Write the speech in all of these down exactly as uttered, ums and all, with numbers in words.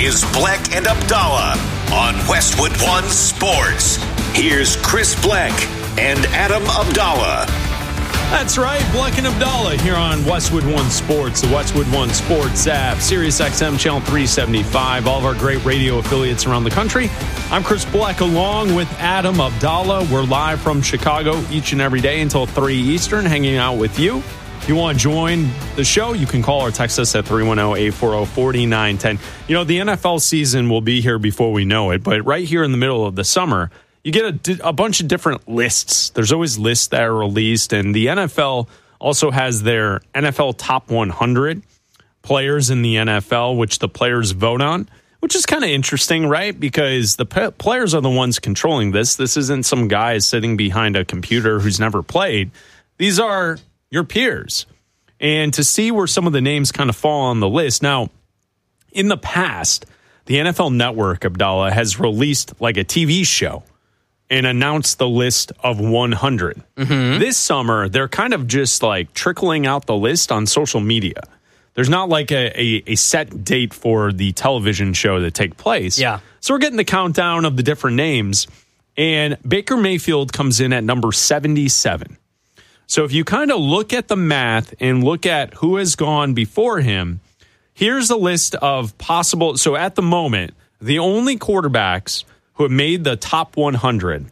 is Bleck and Abdallah on Westwood One Sports. Here's Chris Bleck and Adam Abdallah. That's right, Bleck and Abdallah here on Westwood One Sports, the Westwood One Sports app, Sirius X M Channel three seventy-five, all of our great radio affiliates around the country. I'm Chris Bleck along with Adam Abdallah. We're live from Chicago each and every day until three Eastern, hanging out with you. If you want to join the show, you can call or text us at three one zero, eight four zero, four nine one zero. You know, the N F L season will be here before we know it, but right here in the middle of the summer, you get a, a bunch of different lists. There's always lists that are released, and the N F L also has their N F L Top one hundred players in the N F L, which the players vote on, which is kind of interesting, right? Because the p- players are the ones controlling this. This isn't some guy sitting behind a computer who's never played. These are your peers. And to see where some of the names kind of fall on the list. Now, in the past, the N F L Network, Abdallah, has released like a T V show and announced the list of one hundred. Mm-hmm. This summer, they're kind of just like trickling out the list on social media. There's not like a, a, a set date for the television show to take place. Yeah. So we're getting the countdown of the different names. And Baker Mayfield comes in at number seventy-seven. So if you kind of look at the math and look at who has gone before him, here's a list of possible. So at the moment, the only quarterbacks who have made the top one hundred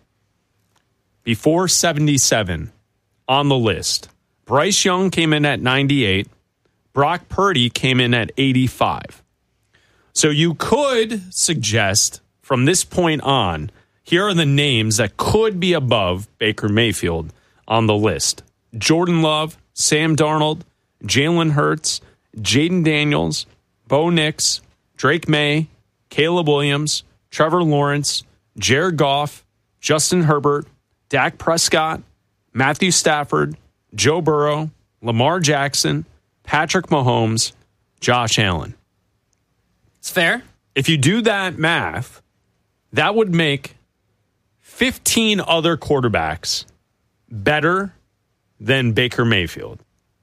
before seventy-seven on the list. Bryce Young came in at ninety-eight. Brock Purdy came in at eighty-five. So you could suggest from this point on, here are the names that could be above Baker Mayfield on the list: Jordan Love, Sam Darnold, Jalen Hurts, Jaden Daniels, Bo Nix, Drake May, Caleb Williams, Trevor Lawrence, Jared Goff, Justin Herbert, Dak Prescott, Matthew Stafford, Joe Burrow, Lamar Jackson, Patrick Mahomes, Josh Allen. It's fair. If you do that math, that would make fifteen other quarterbacks better than Baker Mayfield.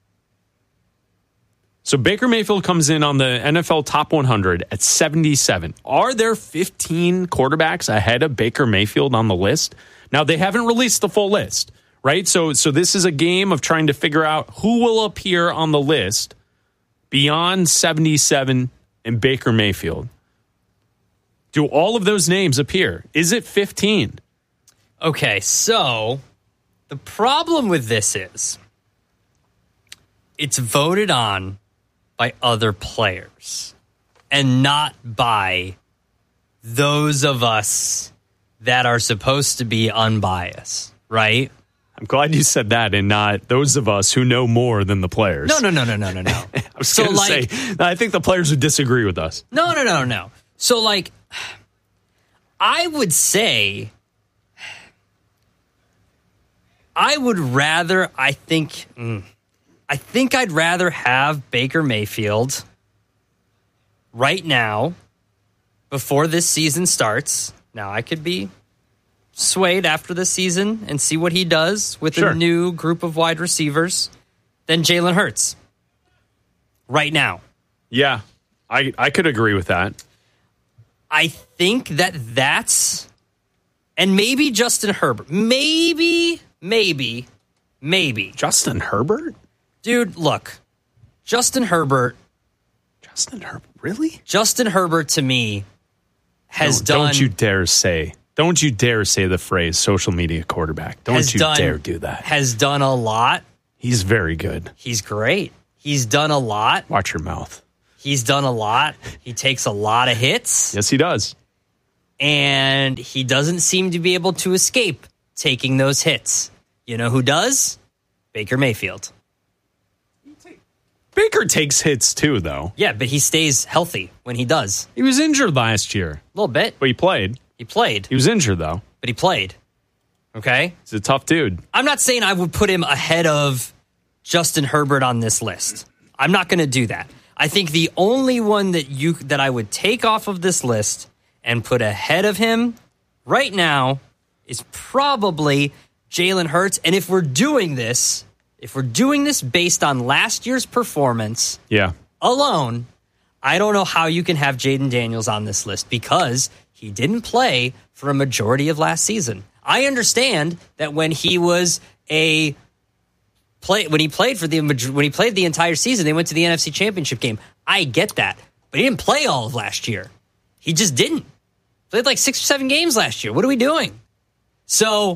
So Baker Mayfield comes in on the N F L Top one hundred at seventy-seven. Are there fifteen quarterbacks ahead of Baker Mayfield on the list? Now, they haven't released the full list, right? So, so this is a game of trying to figure out who will appear on the list beyond seventy-seven and Baker Mayfield. Do all of those names appear? Is it fifteen? Okay, so the problem with this is it's voted on by other players and not by those of us that are supposed to be unbiased, right? I'm glad you said that and not those of us who know more than the players. No, no, no, no, no, no, no. I was so going to like, say, I think the players would disagree with us. No, no, no, no. So, like, I would say I would rather, I think, mm, I think I'd rather have Baker Mayfield right now before this season starts. Now, I could be swayed after the season and see what he does with Sure. a new group of wide receivers than Jalen Hurts right now. Yeah, I, I could agree with that. I think that that's, and maybe Justin Herbert, maybe, maybe, maybe. Justin Herbert? Dude, look, Justin Herbert. Justin Herbert, really? Justin Herbert to me has don't, done. Don't you dare say, don't you dare say the phrase social media quarterback. Don't you done, dare do that. Has done a lot. He's very good. He's great. He's done a lot. Watch your mouth. He's done a lot. He takes a lot of hits. Yes, he does. And he doesn't seem to be able to escape taking those hits. You know who does? Baker Mayfield. Baker takes hits too, though. Yeah, but he stays healthy when he does. He was injured last year. A little bit. But he played. He played. He was injured, though. But he played. Okay? He's a tough dude. I'm not saying I would put him ahead of Justin Herbert on this list. I'm not going to do that. I think the only one that you that I would take off of this list and put ahead of him right now is probably Jalen Hurts. And if we're doing this, if we're doing this based on last year's performance yeah. alone, I don't know how you can have Jayden Daniels on this list because he didn't play for a majority of last season. I understand that when he was a play when he played for the when he played the entire season, they went to the N F C Championship game. I get that, but he didn't play all of last year. He just didn't. Played like six or seven games last year. What are we doing? So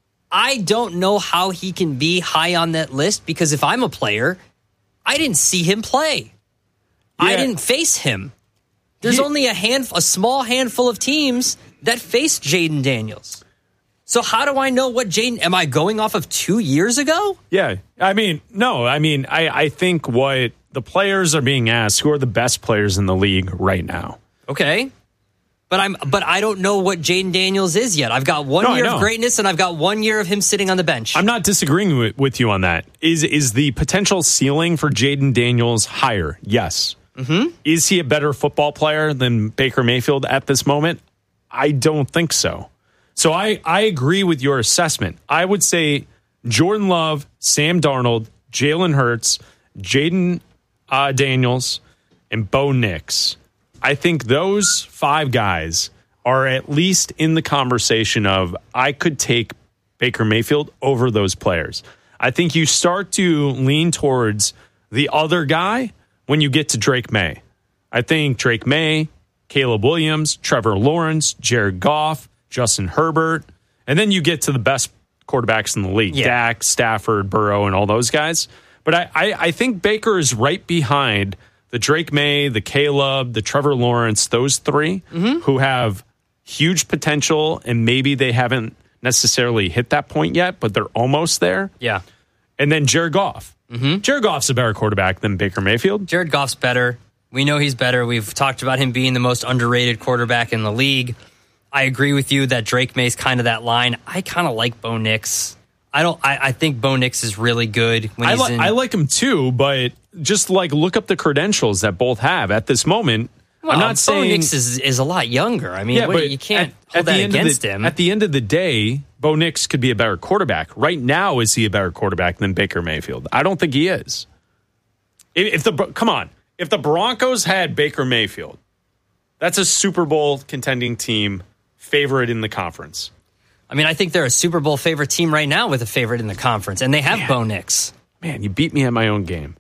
I don't know how he can be high on that list because if I'm a player, I didn't see him play. Yeah. I didn't face him. There's yeah. only a hand, a small handful of teams that faced Jayden Daniels. So how do I know what Jayden? Am I going off of two years ago? Yeah, I mean, no, I mean, I, I think what the players are being asked, who are the best players in the league right now? Okay. But I'm, but I don't know what Jayden Daniels is yet. I've got one no, year of greatness, and I've got one year of him sitting on the bench. I'm not disagreeing with, with you on that. Is is the potential ceiling for Jayden Daniels higher? Yes. Mm-hmm. Is he a better football player than Baker Mayfield at this moment? I don't think so. So I, I agree with your assessment. I would say Jordan Love, Sam Darnold, Jalen Hurts, Jayden uh, Daniels, and Bo Nix. I think those five guys are at least in the conversation of I could take Baker Mayfield over those players. I think you start to lean towards the other guy when you get to Drake May. I think Drake May, Caleb Williams, Trevor Lawrence, Jared Goff, Justin Herbert, and then you get to the best quarterbacks in the league, yeah. Dak, Stafford, Burrow, and all those guys. But I, I, I think Baker is right behind the Drake May, the Caleb, the Trevor Lawrence, those three mm-hmm. who have huge potential, and maybe they haven't necessarily hit that point yet, but they're almost there. Yeah. And then Jared Goff. Mm-hmm. Jared Goff's a better quarterback than Baker Mayfield. Jared Goff's better. We know he's better. We've talked about him being the most underrated quarterback in the league. I agree with you that Drake May's kind of that line. I kind of like Bo Nix. I don't. I, I think Bo Nix is really good. When I, he's li- in. I like him too, but just like look up the credentials that both have at this moment. Well, I'm not Bo saying Nix is, is a lot younger. I mean, yeah, what, but you can't at, hold at that the end against of the, him. At the end of the day, Bo Nix could be a better quarterback. Right now, is he a better quarterback than Baker Mayfield? I don't think he is. If, if the come on, if the Broncos had Baker Mayfield, that's a Super Bowl contending team, favorite in the conference. I mean, I think they're a Super Bowl favorite team right now with a favorite in the conference, and they have Man. Bo Nix. Man, you beat me at my own game.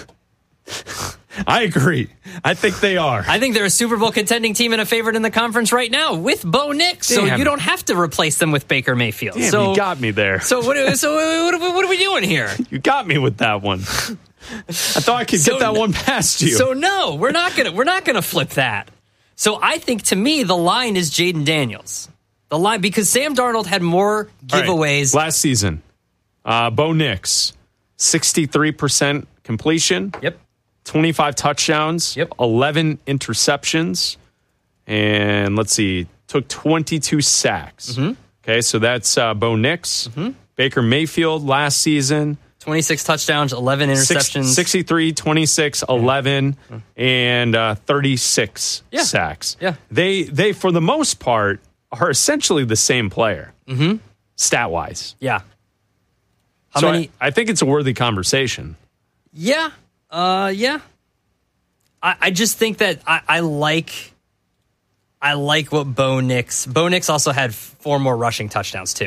I agree. I think they are. I think they're a Super Bowl contending team and a favorite in the conference right now with Bo Nix. Damn. So you don't have to replace them with Baker Mayfield. Damn, so you got me there. So what? So what, what are we doing here? You got me with that one. I thought I could so, get that one past you. So no, we're not gonna we're not gonna flip that. So I think to me the line is Jayden Daniels. The line because Sam Darnold had more giveaways right. last season. Uh, Bo Nix, sixty-three percent completion. Yep. twenty-five touchdowns. Yep. eleven interceptions. And let's see, took twenty-two sacks. Mm-hmm. Okay, so that's uh, Bo Nix. Mm-hmm. Baker Mayfield last season. twenty-six touchdowns, eleven interceptions. Six, sixty-three, twenty-six, eleven, yeah. and uh, thirty-six yeah. sacks. Yeah. They, they, for the most part, are essentially the same player, mm-hmm. stat-wise. Yeah. How so many? I, I think it's a worthy conversation. Yeah. Uh, yeah. I, I just think that I, I like I like what Bo Nix... Bo Nix also had four more rushing touchdowns, too.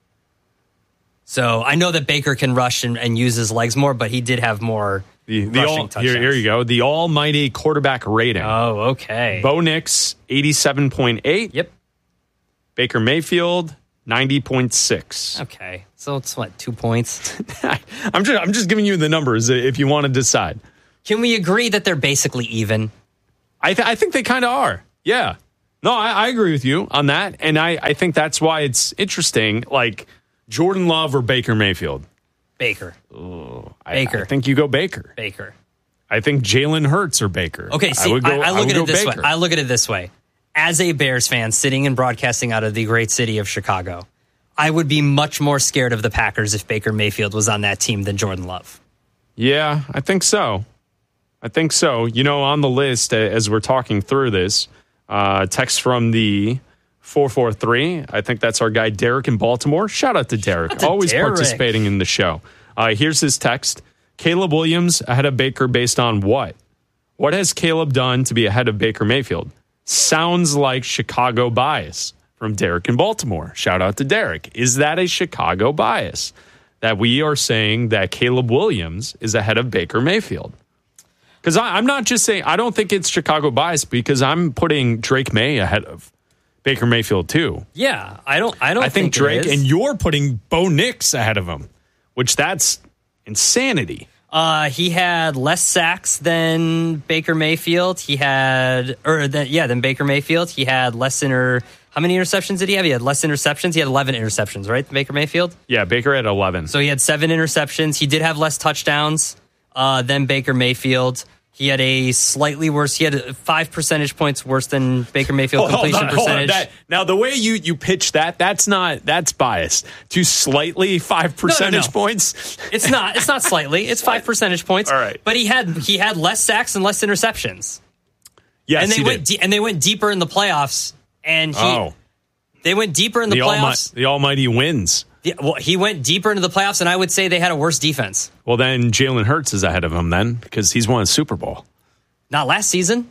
So I know that Baker can rush and, and use his legs more, but he did have more the, the rushing all, touchdowns. Here, here you go. The almighty quarterback rating. Oh, okay. Bo Nix, eighty-seven point eight. Yep. Baker Mayfield, ninety point six. Okay. So it's what, two points? I'm just I'm just giving you the numbers if you want to decide. Can we agree that they're basically even? I th- I think they kind of are. Yeah. No, I, I agree with you on that. And I, I think that's why it's interesting. Like Jordan Love or Baker Mayfield? Baker. Ooh, Baker. I, I think you go Baker. Baker. I think Jalen Hurts or Baker. Okay, see, I, I, go, I look I at it this Baker. way. I look at it this way. As a Bears fan sitting and broadcasting out of the great city of Chicago, I would be much more scared of the Packers if Baker Mayfield was on that team than Jordan Love. Yeah, I think so. I think so. You know, on the list, as we're talking through this, uh, text from the four four three. I think that's our guy, Derek in Baltimore. Shout out to Derek. Shout out to Always Derek. participating in the show. Uh, here's his text. Caleb Williams ahead of Baker based on what? What has Caleb done to be ahead of Baker Mayfield? Sounds like Chicago bias from Derek in Baltimore. Shout out to Derek. Is that a Chicago bias that we are saying that Caleb Williams is ahead of Baker Mayfield? Because I'm not just saying, I don't think it's Chicago bias because I'm putting Drake May ahead of Baker Mayfield too. Yeah, I don't I don't I think, think Drake, it is. and you're putting Bo Nix ahead of him, which that's insanity. Uh, he had less sacks than Baker Mayfield. He had, or than, yeah, than Baker Mayfield. He had less inter. How many interceptions did he have? He had less interceptions. He had eleven interceptions, right? Baker Mayfield. Yeah, Baker had eleven. So he had seven interceptions. He did have less touchdowns uh, than Baker Mayfield. He had a slightly worse. He had five percentage points worse than Baker Mayfield Oh, completion hold on, hold on. percentage. That, now, the way you you pitch that, that's not that's biased. To slightly five percentage no. points. It's not. It's not slightly. It's five percentage points. All right. But he had he had less sacks and less interceptions. Yes, and they he went did. de- and they went deeper in the playoffs. And he oh, they went deeper in the, the, playoffs. almi- the Almighty wins. The- well, he went deeper into the playoffs, and I would say they had a worse defense. Well, then Jalen Hurts is ahead of him then because he's won a Super Bowl. Not last season.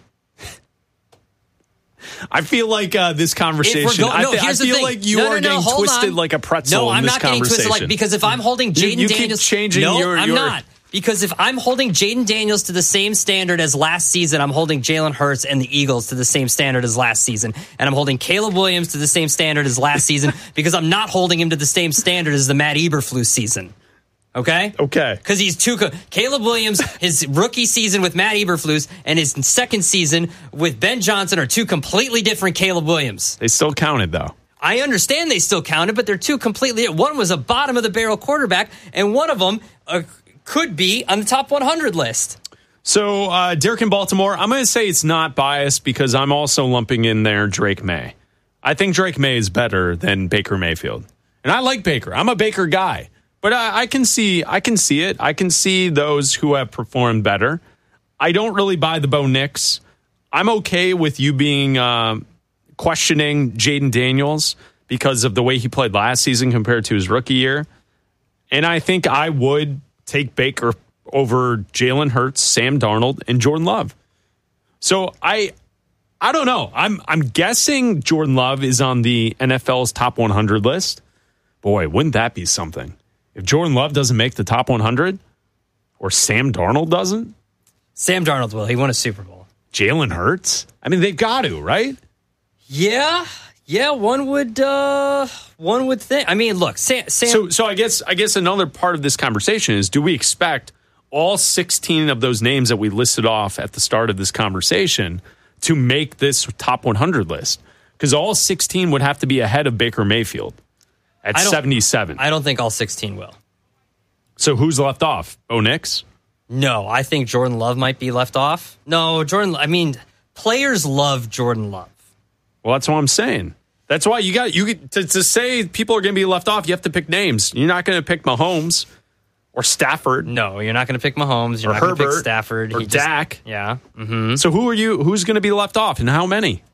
I feel like uh, this conversation. Go- no, I, th- I here's the feel thing. like you no, no, are no, getting hold twisted on. like a pretzel. No, in I'm this not getting twisted like because if I'm holding You- Jaden you keep Daniels, changing no, your- I'm your- not. Because if I'm holding Jaden Daniels to the same standard as last season, I'm holding Jalen Hurts and the Eagles to the same standard as last season. And I'm holding Caleb Williams to the same standard as last season because I'm not holding him to the same standard as the Matt Eberflus season. Okay? Okay. Because he's too... Co- Caleb Williams, his rookie season with Matt Eberflus and his second season with Ben Johnson are two completely different Caleb Williams. They still counted, though. I understand they still counted, but they're two completely... One was a bottom-of-the-barrel quarterback, and one of them... Uh, could be on the top one hundred list. So, uh, Derek in Baltimore, I'm going to say it's not biased because I'm also lumping in there Drake May. I think Drake May is better than Baker Mayfield. And I like Baker. I'm a Baker guy. But I, I can see I can see it. I can see those who have performed better. I don't really buy the Bo Nix. I'm okay with you being uh, questioning Jaden Daniels because of the way he played last season compared to his rookie year. And I think I would take Baker over Jalen Hurts, Sam Darnold, and Jordan Love. So I I don't know. I'm I'm guessing Jordan Love is on the N F L's top one hundred list. Boy, wouldn't that be something? If Jordan Love doesn't make the top one hundred or Sam Darnold doesn't? Sam Darnold will. He won a Super Bowl. Jalen Hurts? I mean, they've got to, right? Yeah. Yeah, one would uh, one would think. I mean, look, Sam, Sam So so I guess I guess another part of this conversation is, do we expect all sixteen of those names that we listed off at the start of this conversation to make this top one hundred list? Because all sixteen would have to be ahead of Baker Mayfield at I don't- seventy-seven. I don't think all sixteen will. So who's left off? Bo Nix? No, I think Jordan Love might be left off. No, Jordan, I mean, players love Jordan Love. Well, that's what I'm saying. That's why you got you get- to, to say people are going to be left off. You have to pick names. You're not going to pick Mahomes or Stafford. No, you're not going to pick Mahomes. You're Or not going to pick Herbert, Stafford. or He just- Dak. yeah. Mm-hmm. So who are you? Who's going to be left off, and how many?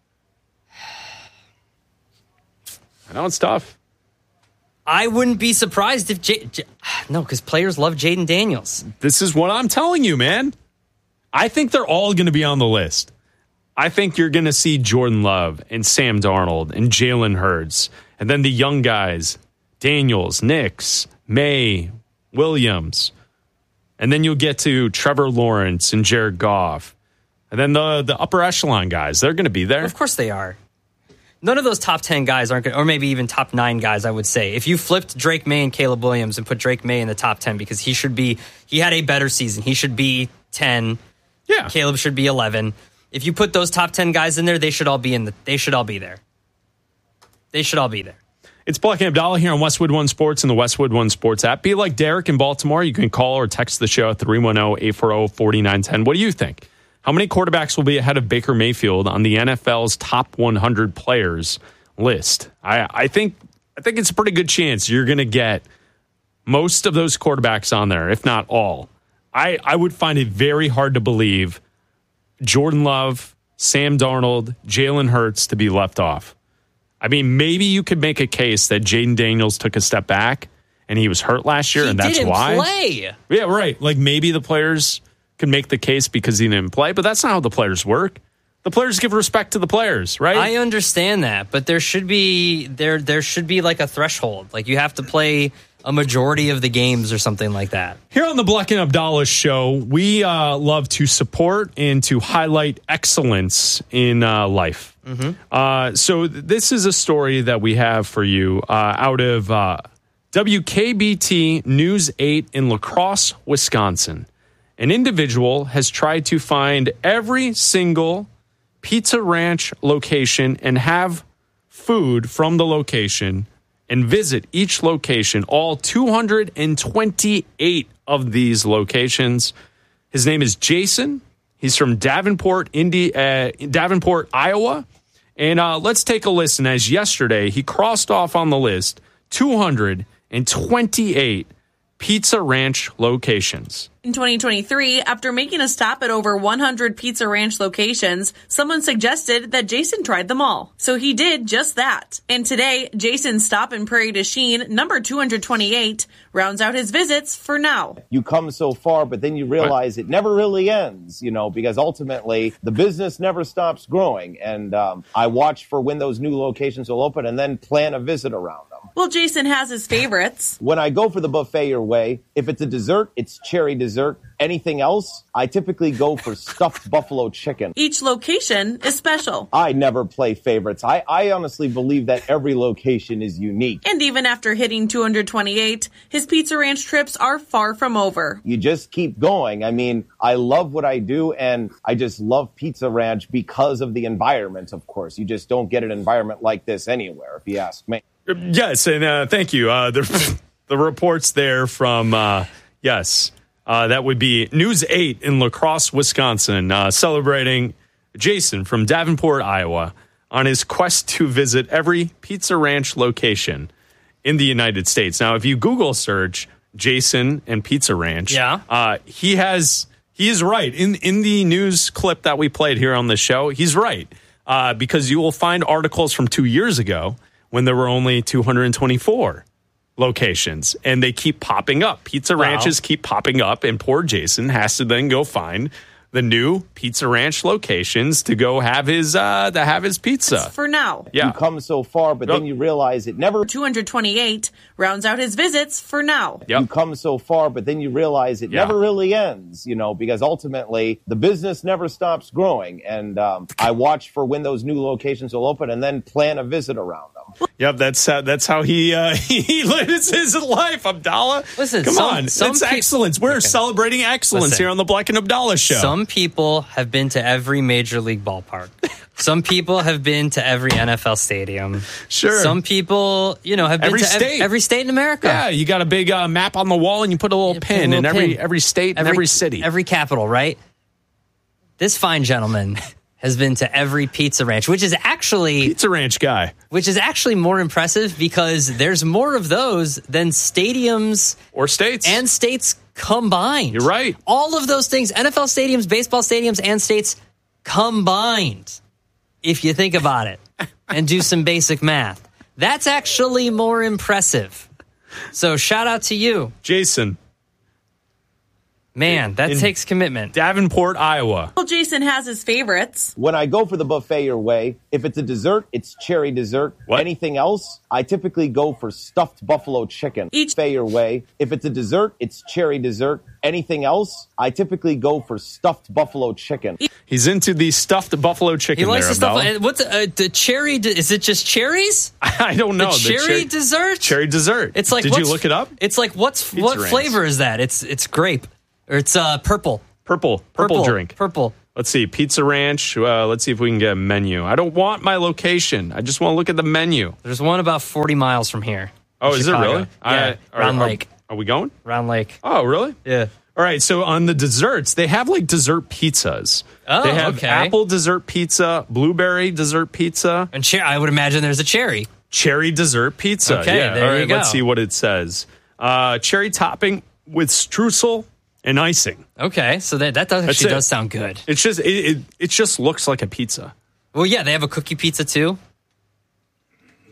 I know it's tough. I wouldn't be surprised if J- J- no, because players love Jaden Daniels. This is what I'm telling you, man. I think they're all going to be on the list. I think you're going to see Jordan Love and Sam Darnold and Jalen Hurts, and then the young guys, Daniels, Nix, May, Williams, and then you'll get to Trevor Lawrence and Jared Goff, and then the the upper echelon guys. They're going to be there. Of course they are. None of those top ten guys aren't going to, or maybe even top nine guys, I would say. If you flipped Drake May and Caleb Williams and put Drake May in the top ten, because he should be, he had a better season. He should be ten. Yeah. Caleb should be eleven. If you put those top ten guys in there, they should all be in the, they should all be there. They should all be there. It's Black and Abdallah here on Westwood One Sports and the Westwood One Sports app. Be like Derek in Baltimore. You can call or text the show at three one zero, eight four zero, four nine one zero. What do you think? How many quarterbacks will be ahead of Baker Mayfield on the N F L's top one hundred players list? I, I think I think it's a pretty good chance you're going to get most of those quarterbacks on there, if not all. I, I would find it very hard to believe Jordan Love, Sam Darnold, Jalen Hurts to be left off. I mean, maybe you could make a case that Jaden Daniels took a step back and he was hurt last year, He and that's didn't why. play. Yeah, right. Like maybe the players can make the case because he didn't play, but that's not how the players work. The players give respect to the players, right? I understand that, but there should be there there should be like a threshold. Like you have to play a majority of the games or something like that. Here on the Bleck and Abdallah show, we uh, love to support and to highlight excellence in uh, life. Mm-hmm. Uh, so th- this is a story that we have for you uh, out of uh, W K B T News eight in La Crosse, Wisconsin. An individual has tried to find every single Pizza Ranch location and have food from the location and visit each location, all two hundred twenty-eight of these locations. His name is Jason. He's from Davenport, Indi- uh, Davenport, Iowa. And uh, let's take a listen, as yesterday he crossed off on the list two hundred twenty-eight Pizza Ranch locations. In twenty twenty-three, after making a stop at over one hundred Pizza Ranch locations, someone suggested that Jason tried them all. So he did just that. And today, Jason's stop in Prairie du Chien, number two hundred twenty-eight, rounds out his visits for now. You come so far, but then you realize it never really ends, you know, because ultimately the business never stops growing. And um, I watch for when those new locations will open and then plan a visit around them. Well, Jason has his favorites. When I go for the buffet your way, if it's a dessert, it's cherry dessert. Anything else, I typically go for stuffed buffalo chicken. Each location is special. I never play favorites. I, I honestly believe that every location is unique. And even after hitting two hundred twenty-eight, his Pizza Ranch trips are far from over. You just keep going. I mean, I love what I do, and I just love Pizza Ranch because of the environment, of course. You just don't get an environment like this anywhere, if you ask me. Yes, and uh, thank you. Uh, the, the reports there from, uh, yes, uh, that would be News eight in La Crosse, Wisconsin, uh, celebrating Jason from Davenport, Iowa, on his quest to visit every Pizza Ranch location in the United States. Now, if you Google search Jason and Pizza Ranch, yeah. uh, he has he is right. In, in the news clip that we played here on the show, he's right, uh, because you will find articles from two years ago when there were only two hundred twenty-four locations, and they keep popping up. Pizza wow. Ranches keep popping up, and poor Jason has to then go find the new Pizza Ranch locations to go have his uh, to have his pizza. For now. Yeah. You come so far, but then you realize it never... two hundred twenty-eight rounds out his visits for now. Yep. You come so far, but then you realize it Yeah. never really ends, you know, because ultimately the business never stops growing. And um, I watch for when those new locations will open and then plan a visit around them. Yep, that's uh, that's how he uh, he lives his life, Abdallah. Listen, come some- on, some it's peop- excellence. We're Okay. celebrating excellence Listen. here on the Bleck and Abdallah show. Some people have been to every major league ballpark. Some people have been to every N F L stadium. Sure. Some people, you know, have been Every to ev- state. every state in America. Yeah, you got a big uh, map on the wall, and you put a little You put a pin in little every pin. every state and every city. Every capital, right? This fine gentleman has been to every Pizza Ranch, which is actually Pizza Ranch guy. which is actually more impressive because there's more of those than stadiums Or states. and states combined. You're right. All of those things, N F L stadiums, baseball stadiums, and states combined, if you think about it and do some basic math. That's actually more impressive. So shout out to you. Jason, Man, that In- takes commitment. Davenport, Iowa. Well, Jason has his favorites. When I go for the buffet your way, if it's a dessert, it's cherry dessert. What? Anything else, I typically go for stuffed buffalo chicken. Each- buffet your way, if it's a dessert, it's cherry dessert. Anything else, I typically go for stuffed buffalo chicken. He's into the stuffed buffalo chicken. He likes there, the stuff. Abdallah. and What's uh, the cherry? de- Is it just cherries? I don't know. The cherry dessert? Cherry dessert. It's like Did you what's- look it up? It's like what's Pizza what Ranch. flavor is that? It's it's grape or it's uh purple. Purple. Purple, drink. Purple. Let's see. Pizza Ranch. Uh, let's see if we can get a menu. I don't want my location. I just want to look at the menu. There's one about forty miles from here. Oh, in is Chicago. it really? Yeah, I- are- Round are- Lake. Are we going? Round Lake. Oh, really? Yeah. All right, so on the desserts, they have like dessert pizzas. Oh, they have okay. apple dessert pizza, blueberry dessert pizza, And cher- I would imagine there's a cherry. cherry dessert pizza. Okay, yeah. there All right, you go. let's see what it says. Uh, cherry topping with streusel and icing. Okay, so that that does, actually it. does sound good. It's just it, it it just looks like a pizza. Well, yeah, they have a cookie pizza too.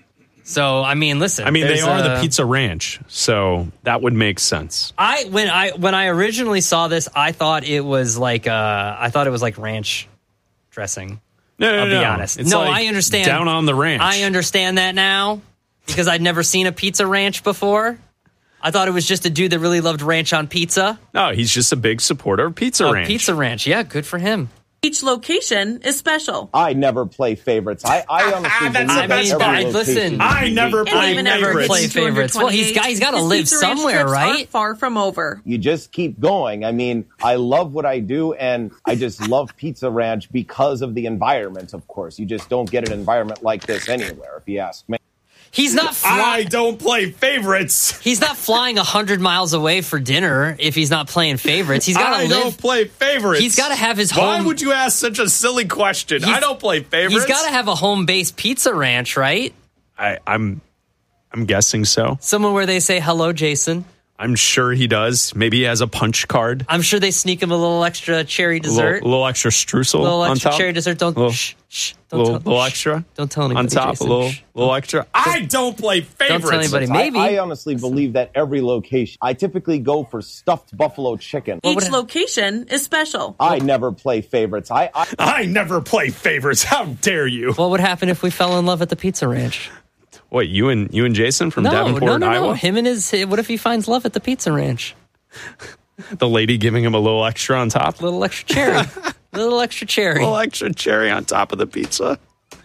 So, I mean, listen. I mean, they are a, the Pizza Ranch, so that would make sense. I when I when I originally saw this, I thought it was like uh, I thought it was like ranch dressing. No, no, I'll no. be honest. It's no, like I understand. Down on the ranch. I understand that now because I'd never seen a pizza ranch before. I thought it was just a dude that really loved ranch on pizza. No, he's just a big supporter of Pizza oh, Ranch. Pizza Ranch, yeah, good for him. Each location is special. I never play favorites. I, I honestly That's believe the that best every part. location Listen, is I unique. never And play even ever favorites. Play favorites. Well, he's got- he's gotta his live Pizza Ranch somewhere, trips right? aren't far from over. You just keep going. I mean, I love what I do, and I just love Pizza Ranch because of the environment, of course. You just don't get an environment like this anywhere, if you ask me. He's not I flying. don't play favorites. He's not flying one hundred miles away for dinner if he's not playing favorites. He's got I to live. don't play favorites. He's gotta have his Why home- would you ask such a silly question? I don't play favorites. He's got to have a home-based pizza ranch, right? I, I'm, I'm guessing so. Somewhere where they say, hello, Jason. I'm sure he does. Maybe he has a punch card. I'm sure they sneak him a little extra cherry A dessert. little, little extra streusel A little on extra top. cherry dessert. Don't Little- shh, shh. Don't little, tell, little shh. extra. Don't tell anybody. on top. Jason. A little, Shh. little extra. I don't play favorites. Don't tell anybody. Maybe. I, I honestly believe that every location, I typically go for stuffed buffalo chicken. would Each I- location is special. I never play favorites. I, I I never play favorites. How dare you? What would happen if we fell in love at the Pizza Ranch? What, you and you and Jason from No, Davenport, no, no, Iowa? no. Him and his. What if he finds love at the Pizza Ranch? The lady giving him a little extra on top. Little extra cherry. Little extra cherry. A little extra cherry on top of the pizza.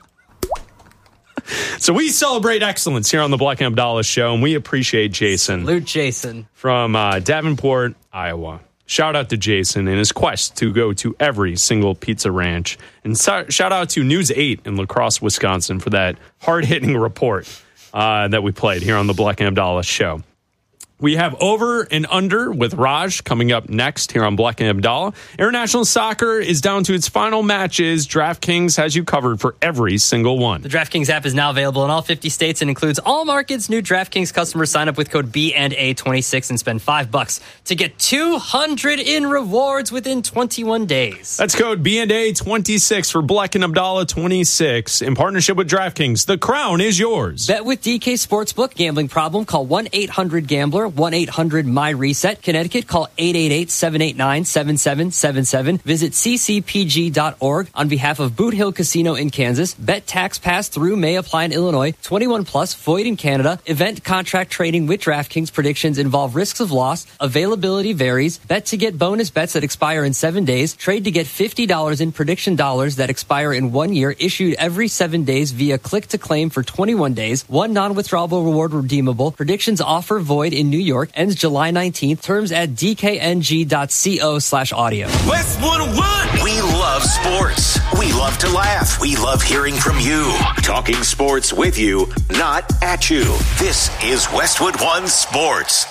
So we celebrate excellence here on the Black and Abdallah Show, and we appreciate Jason Salute Jason. from uh, Davenport, Iowa. Shout out to Jason in his quest to go to every single Pizza Ranch. And so, shout out to News eight in La Crosse, Wisconsin for that hard-hitting report uh, that we played here on the Black and Abdallah Show. We have Over and Under with Raj coming up next here on Black and Abdallah. International soccer is down to its final matches. DraftKings has you covered for every single one. The DraftKings app is now available in all fifty states and includes all markets. New DraftKings customers sign up with code B and A twenty-six and spend five bucks to get two hundred in rewards within twenty-one days. That's code B and A twenty-six for Black and Abdallah twenty-six in partnership with DraftKings. The crown is yours. Bet with D K Sportsbook. Gambling problem? Call one eight hundred gambler. one eight hundred my reset. Connecticut, call eight eight eight, seven eight nine, seven seven seven seven. Visit c c p g dot org on behalf of Boot Hill Casino in Kansas. Bet tax pass through may apply in Illinois. twenty-one plus, void in Canada. Event contract trading with DraftKings. Predictions involve risks of loss. Availability varies. Bet to get bonus bets that expire in seven days. Trade to get fifty dollars in prediction dollars that expire in one year. Issued every seven days via click to claim for twenty-one days. One non-withdrawable reward redeemable. Predictions offer void in New York. Ends July nineteenth. Terms at d k n g dot co slash audio. Westwood One. We love sports. We love to laugh. We love hearing from you. Talking sports with you, not at you. This is Westwood One Sports.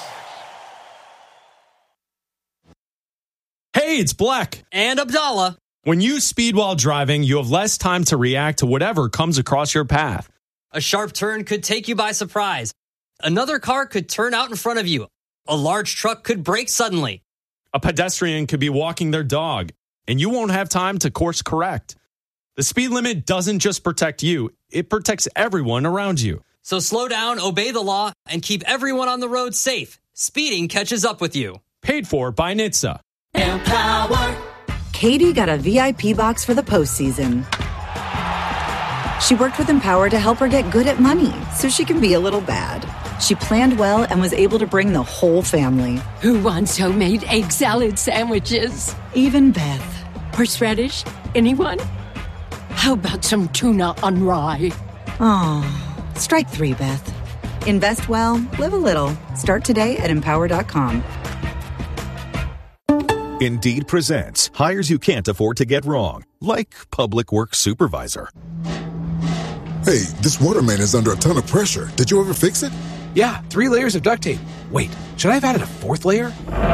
Hey, it's Black. And Abdallah. When you speed while driving, you have less time to react to whatever comes across your path. A sharp turn could take you by surprise. Another car could turn out in front of you. A large truck could brake suddenly. A pedestrian could be walking their dog, and you won't have time to course correct. The speed limit doesn't just protect you, it protects everyone around you. So slow down, obey the law, and keep everyone on the road safe. Speeding catches up with you. Paid for by N H T S A. Empower. Katie got a V I P box for the postseason. She worked with Empower to help her get good at money so she can be a little bad. She planned well and was able to bring the whole family. Who wants homemade egg salad sandwiches? Even Beth. Horseradish? Anyone? How about some tuna on rye? Oh, strike three, Beth. Invest well, live a little. Start today at empower dot com. Indeed presents hires you can't afford to get wrong, like public works supervisor. Hey, this waterman is under a ton of pressure. Did you ever fix it? Yeah, three layers of duct tape. Wait, should I have added a fourth layer?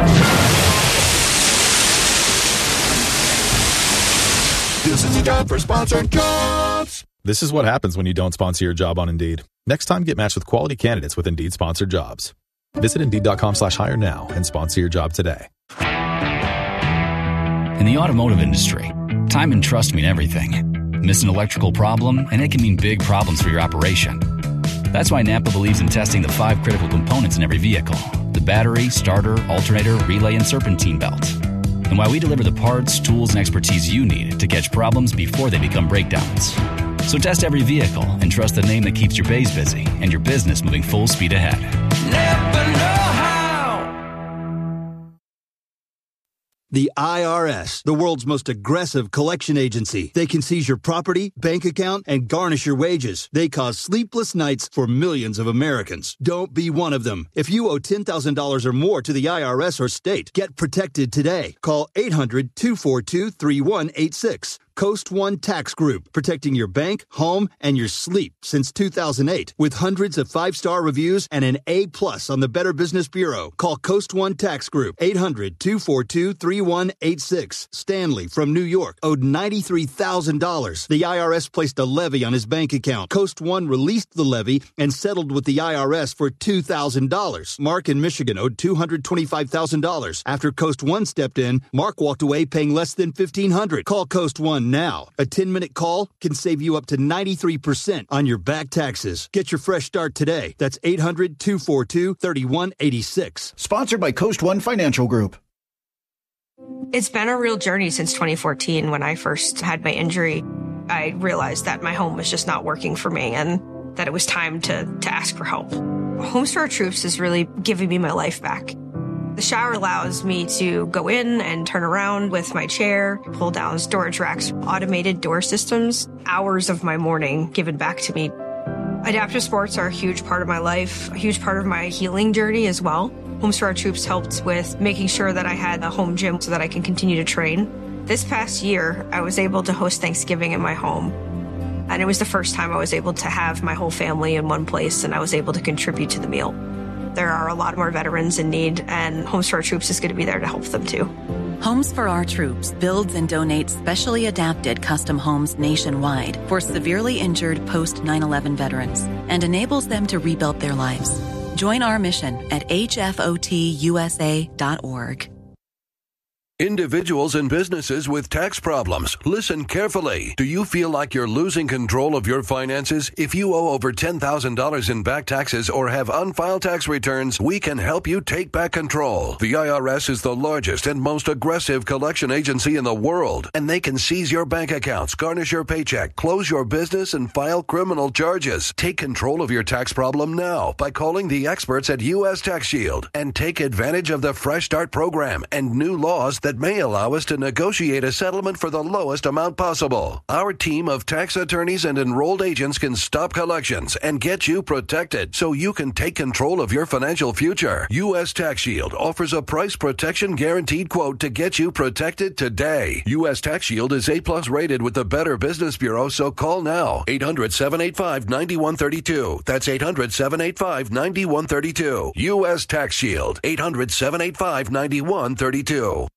This is the job for sponsored jobs. This is what happens when you don't sponsor your job on Indeed. Next time, get matched with quality candidates with Indeed sponsored jobs. Visit Indeed.com slash hire now and sponsor your job today. In the automotive industry, time and trust mean everything. Miss an electrical problem, and it can mean big problems for your operation. That's why Napa believes in testing the five critical components in every vehicle: the battery, starter, alternator, relay, and serpentine belt. And why we deliver the parts, tools, and expertise you need to catch problems before they become breakdowns. So test every vehicle and trust the name that keeps your bays busy and your business moving full speed ahead. Napa know-how. The I R S, the world's most aggressive collection agency. They can seize your property, bank account, and garnish your wages. They cause sleepless nights for millions of Americans. Don't be one of them. If you owe ten thousand dollars or more to the I R S or state, get protected today. Call eight hundred, two four two, three one eight six. Coast One Tax Group, protecting your bank, home, and your sleep since two thousand eight. With hundreds of five-star reviews and an A plus on the Better Business Bureau. Call Coast One Tax Group, eight hundred, two four two, three one eight six. Stanley from New York owed ninety-three thousand dollars. The I R S placed a levy on his bank account. Coast One released the levy and settled with the I R S for two thousand dollars. Mark in Michigan owed two hundred twenty-five thousand dollars. After Coast One stepped in, Mark walked away paying less than fifteen hundred dollars. Call Coast One now. A ten-minute call can save you up to ninety-three percent on your back taxes. Get your fresh start today. That's eight hundred, two four two, three one eight six. Sponsored by Coast One Financial Group. It's been a real journey since twenty fourteen. When I first had my injury, I realized that my home was just not working for me and that it was time to, to ask for help. Homes for Our Troops is really giving me my life back. The shower allows me to go in and turn around with my chair, pull down storage racks, automated door systems, hours of my morning given back to me. Adaptive sports are a huge part of my life, a huge part of my healing journey as well. Homes for Our Troops helped with making sure that I had a home gym so that I can continue to train. This past year, I was able to host Thanksgiving in my home. And it was the first time I was able to have my whole family in one place and I was able to contribute to the meal. There are a lot more veterans in need, and Homes for Our Troops is going to be there to help them too. Homes for Our Troops builds and donates specially adapted custom homes nationwide for severely injured post nine eleven veterans and enables them to rebuild their lives. Join our mission at H F O T U S A dot org. Individuals and businesses with tax problems, listen carefully. Do you feel like you're losing control of your finances? If you owe over ten thousand dollars in back taxes or have unfiled tax returns, we can help you take back control. The I R S is the largest and most aggressive collection agency in the world, and they can seize your bank accounts, garnish your paycheck, close your business, and file criminal charges. Take control of your tax problem now by calling the experts at U S Tax Shield and take advantage of the Fresh Start program and new laws that may allow us to negotiate a settlement for the lowest amount possible. Our team of tax attorneys and enrolled agents can stop collections and get you protected so you can take control of your financial future. U S Tax Shield offers a price protection guaranteed quote to get you protected today. U S Tax Shield is A plus rated with the Better Business Bureau, so call now. eight hundred, seven eight five, nine one three two. That's eight hundred, seven eight five, nine one three two. U S Tax Shield. eight hundred, seven eight five, nine one three two.